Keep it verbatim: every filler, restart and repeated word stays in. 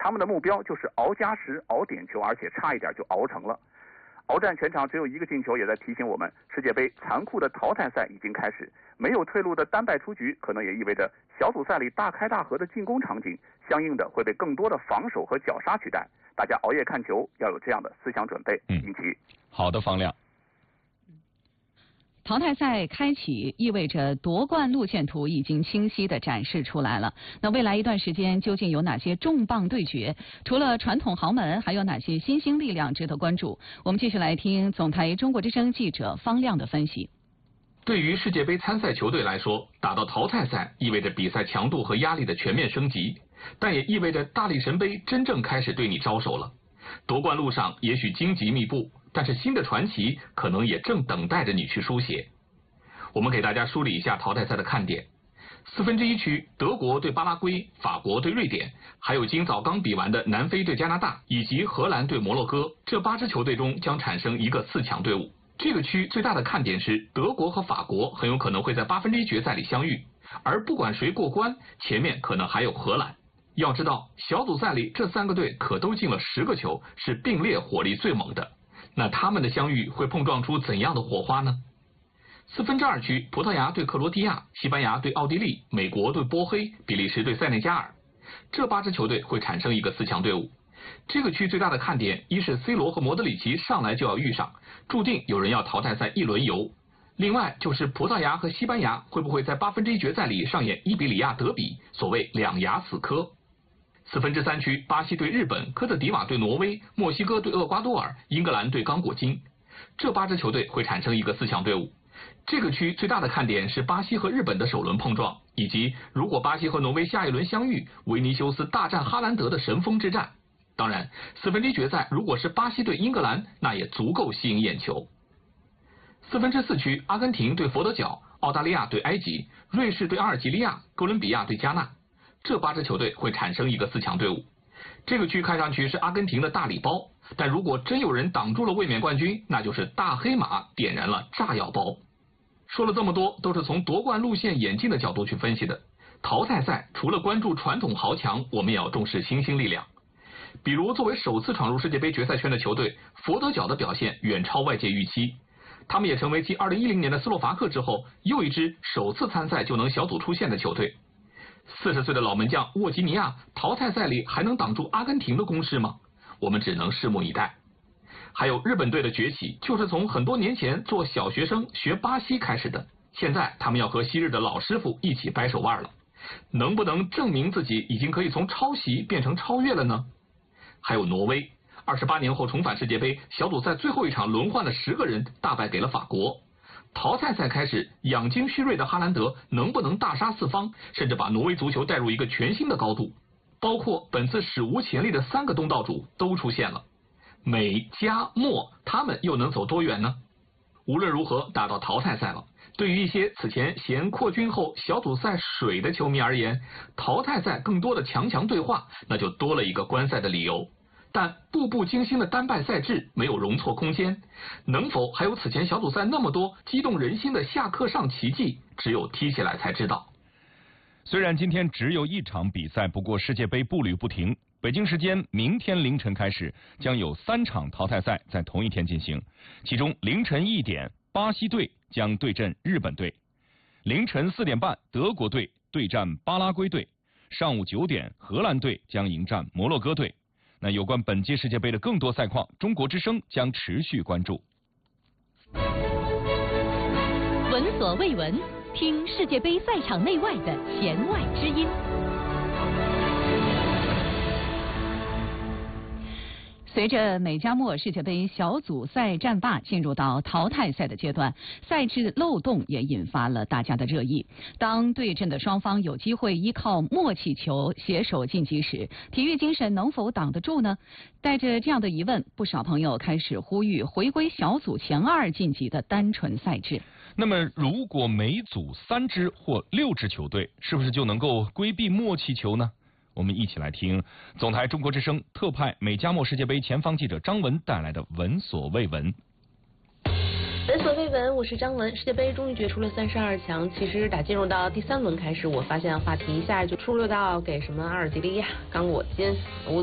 他们的目标就是熬加时、熬点球，而且差一点就熬成了。鏖战全场只有一个进球，也在提醒我们，世界杯残酷的淘汰赛已经开始。没有退路的单败出局，可能也意味着小组赛里大开大合的进攻场景，相应的会被更多的防守和绞杀取代。大家熬夜看球要有这样的思想准备。 嗯， 引起好的，方亮。 淘汰赛开启意味着夺冠路线图已经清晰地展示出来了。那未来一段时间究竟有哪些重磅对决？除了传统豪门，还有哪些新兴力量值得关注？我们继续来听总台中国之声记者方亮的分析。 对于世界杯参赛球队来说，打到淘汰赛意味着比赛强度和压力的全面升级，但也意味着大力神杯真正开始对你招手了。夺冠路上也许荆棘密布，但是新的传奇可能也正等待着你去书写。我们给大家梳理一下淘汰赛的看点。四分之一区，德国对巴拉圭，法国对瑞典，还有今早刚比完的南非对加拿大，以及荷兰对摩洛哥，这八支球队中将产生一个四强队伍。这个区最大的看点是德国和法国很有可能会在八分之一决赛里相遇，而不管谁过关，前面可能还有荷兰。要知道，小组赛里这三个队可都进了十个球，是并列火力最猛的。那他们的相遇会碰撞出怎样的火花呢？四分之二区，葡萄牙对克罗地亚，西班牙对奥地利，美国对波黑，比利时对塞内加尔，这八支球队会产生一个四强队伍。这个区最大的看点，一是 C 罗和莫德里奇上来就要遇上，注定有人要淘汰赛一轮游。另外就是葡萄牙和西班牙会不会在八分之一决赛里上演伊比里亚德比，所谓两牙死磕。四分之三区，巴西对日本，科特迪瓦对挪威，墨西哥对厄瓜多尔，英格兰对刚果金，这八支球队会产生一个四强队伍。这个区最大的看点是巴西和日本的首轮碰撞，以及如果巴西和挪威下一轮相遇，维尼修斯大战哈兰德的神锋之战。当然，四分之一决赛如果是巴西对英格兰，那也足够吸引眼球。四分之四区，阿根廷对佛得角，澳大利亚对埃及，瑞士对阿尔及利亚，哥伦比亚对加纳，这八支球队会产生一个四强队伍。这个区看上去是阿根廷的大礼包，但如果真有人挡住了卫冕冠军，那就是大黑马点燃了炸药包。说了这么多，都是从夺冠路线演进的角度去分析的。淘汰赛除了关注传统豪强，我们也要重视新兴力量。比如作为首次闯入世界杯决赛圈的球队，佛得角的表现远超外界预期，他们也成为继二零一零年的斯洛伐克之后，又一支首次参赛就能小组出线的球队。四十岁的老门将沃吉尼亚，淘汰赛里还能挡住阿根廷的攻势吗？我们只能拭目以待。还有日本队的崛起，就是从很多年前做小学生学巴西开始的，现在他们要和昔日的老师傅一起掰手腕了，能不能证明自己已经可以从抄袭变成超越了呢？还有挪威，二十八年后重返世界杯，小组赛最后一场轮换了十个人，大败给了法国。淘汰赛开始，养精蓄锐的哈兰德能不能大杀四方，甚至把挪威足球带入一个全新的高度？包括本次史无前例的三个东道主都出现了，美加墨，他们又能走多远呢？无论如何，打到淘汰赛了，对于一些此前嫌扩军后小组赛水的球迷而言，淘汰赛更多的强强对话，那就多了一个观赛的理由。但步步惊心的单败赛制没有容错空间，能否还有此前小组赛那么多激动人心的下课上奇迹，只有踢起来才知道。 虽然今天只有一场比赛，不过世界杯步履不停。北京时间明天凌晨开始，将有三场淘汰赛在同一天进行。其中凌晨一点，巴西队将对阵日本队；凌晨四点半，德国队对战巴拉圭队；上午九点，荷兰队将迎战摩洛哥队。那有关本届世界杯的更多赛况，中国之声将持续关注。 闻所未闻，听世界杯赛场内外的弦外之音。 随着美加墨世界杯小组赛战罢进入到淘汰赛的阶段，赛制漏洞也引发了大家的热议。当对阵的双方有机会依靠默契球携手晋级时，体育精神能否挡得住呢？带着这样的疑问，不少朋友开始呼吁回归小组前二晋级的单纯赛制。 那么，如果每组三支或六支球队，是不是就能够规避默契球呢？我们一起来听总台中国之声特派美加墨世界杯前方记者张文带来的闻所未闻。 闻所未闻，我是张文。世界杯终于决出了三十二强，其实打进入到第三轮开始，我发现话题一下就出溜到给什么阿尔及利亚、刚果金、乌